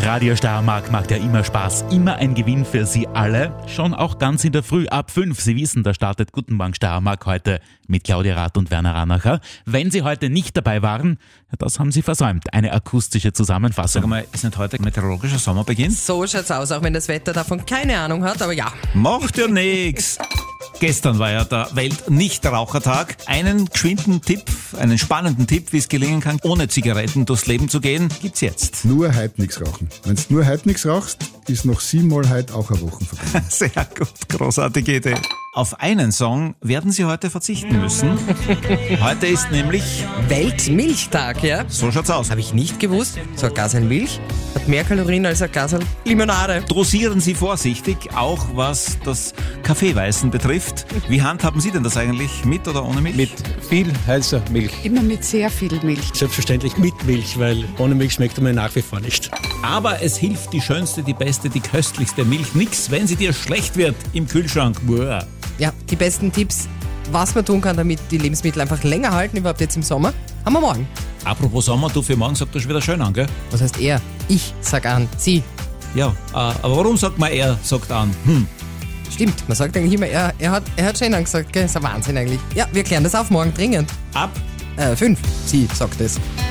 Radio Steiermark macht ja immer Spaß, immer ein Gewinn für Sie alle. Schon auch ganz in der Früh ab 5. Sie wissen, da startet Guten Morgen Steiermark heute mit Claudia Rath und Werner Ranacher. Wenn Sie heute nicht dabei waren, das haben Sie versäumt. Eine akustische Zusammenfassung. Sag mal, ist nicht heute meteorologischer Sommerbeginn? So schaut's aus, auch wenn das Wetter davon keine Ahnung hat, aber ja. Macht ja nix. Gestern war ja der Welt-Nichtrauchertag. Einen geschwinden Tipp, einen spannenden Tipp, wie es gelingen kann, ohne Zigaretten durchs Leben zu gehen, gibt's jetzt. Nur heute nichts rauchen. Wenn du nur heute nichts rauchst, ist noch 7 Mal heute auch eine Woche vergangen. Sehr gut, großartige Idee. Auf einen Song werden Sie heute verzichten müssen. Heute ist nämlich, Weltmilchtag, ja? so schaut's aus. Habe ich nicht gewusst. So ein Glas Milch hat mehr Kalorien als ein Glas Limonade. Dosieren Sie vorsichtig, auch was das Kaffeeweißen betrifft. Wie handhaben Sie denn das eigentlich, mit oder ohne Milch? Mit viel heißer Milch. Immer mit sehr viel Milch. Selbstverständlich mit Milch, weil ohne Milch schmeckt mir nach wie vor nicht. Aber es hilft die schönste, die beste, die köstlichste Milch nix, wenn sie dir schlecht wird im Kühlschrank. Buah. Ja, die besten Tipps, was man tun kann, damit die Lebensmittel einfach länger halten, überhaupt jetzt im Sommer, haben wir morgen. Apropos Sommer, du für morgen sagt das schon wieder schön an, gell? Was heißt er? Ich sag an, sie. Ja, aber warum sagt man er sagt an? Stimmt, man sagt eigentlich immer, er hat schön angesagt, gell? Ist ein Wahnsinn eigentlich. Ja, wir klären das auf morgen dringend. Ab 5, sie sagt es.